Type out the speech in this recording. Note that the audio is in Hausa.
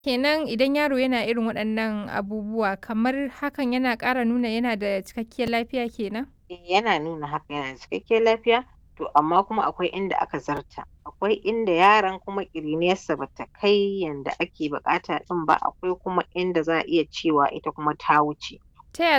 Kenan idan yaro yana irin waɗannan abubuwa, kamar hakan yana ƙara nuna yana da cikakkiyar lafiya kenan? Yana nuna haka yana da cikakkiyar lafiya, to amma kuma akwai inda aka zarta. Akwai inda yaron kuma ƙiriniyarsa ba ta kai yanda ake buƙata ɗin ba, akwai kuma inda za a iya cewa ita kuma ta wuce. Ta ya